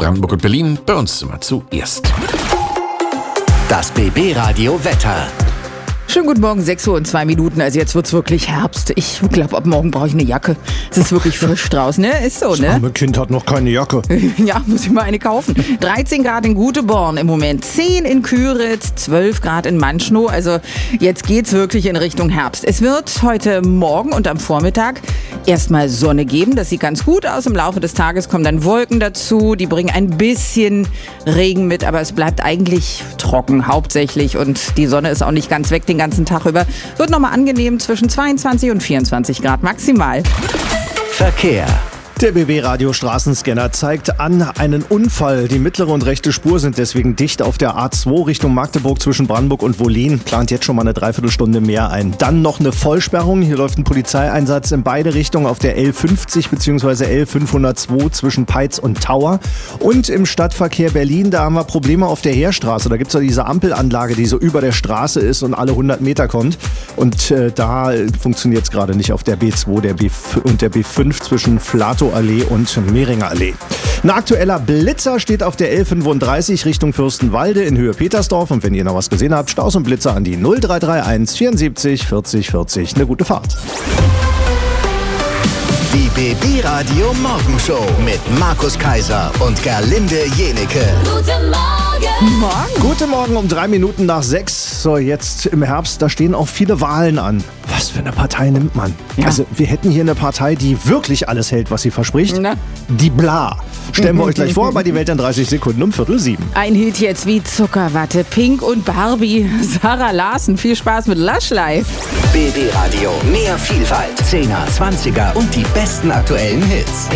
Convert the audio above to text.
Brandenburg und Berlin. Bei uns immer zuerst. Das BB-Radio Wetter. Schönen guten Morgen, 6:02 Uhr. Also jetzt wird's wirklich Herbst. Ich glaube, ab morgen brauche ich eine Jacke. Es ist wirklich frisch draußen, ne? Ist so, ne? Das arme Kind hat noch keine Jacke. Ja, muss ich mal eine kaufen. 13 Grad in Guteborn im Moment, 10 in Küritz, 12 Grad in Manschnow. Also jetzt geht's wirklich in Richtung Herbst. Es wird heute Morgen und am Vormittag erstmal Sonne geben. Das sieht ganz gut aus. Im Laufe des Tages kommen dann Wolken dazu. Die bringen ein bisschen Regen mit, aber es bleibt eigentlich trocken hauptsächlich. Und die Sonne ist auch nicht ganz weg den ganzen Tag über. Wird nochmal angenehm zwischen 22 und 24 Grad maximal. Verkehr. Der BB-Radio-Straßenscanner zeigt an einen Unfall. Die mittlere und rechte Spur sind deswegen dicht auf der A2 Richtung Magdeburg zwischen Brandenburg und Wollin. Plant jetzt schon mal eine Dreiviertelstunde mehr ein. Dann noch eine Vollsperrung. Hier läuft ein Polizeieinsatz in beide Richtungen auf der L50 bzw. L502 zwischen Peitz und Tauer. Und im Stadtverkehr Berlin, da haben wir Probleme auf der Heerstraße. Da gibt es ja diese Ampelanlage, die so über der Straße ist und alle 100 Meter kommt. Und da funktioniert es gerade nicht auf der B2 und der B5 zwischen Flato Allee und Mehringer Allee. Ein aktueller Blitzer steht auf der L35 Richtung Fürstenwalde in Höhe Petersdorf. Und wenn ihr noch was gesehen habt, Staus und Blitzer an die 0331 74 40 40. Eine gute Fahrt. Die BB-Radio Morgenshow mit Markus Kaiser und Gerlinde Jenike. Guten Morgen! Guten Morgen um 3 Minuten nach 6. So, jetzt im Herbst, da stehen auch viele Wahlen an. Was für eine Partei nimmt man? Ja. Also, wir hätten hier eine Partei, die wirklich alles hält, was sie verspricht. Na? Die Bla. Stellen wir euch gleich vor bei Die Welt in 30 Sekunden um 6:45. Ein Hit jetzt wie Zuckerwatte, Pink und Barbie, Sarah Larsen. Viel Spaß mit Lush Life. BB-Radio, mehr Vielfalt, 10er, 20er und die besten aktuellen Hits.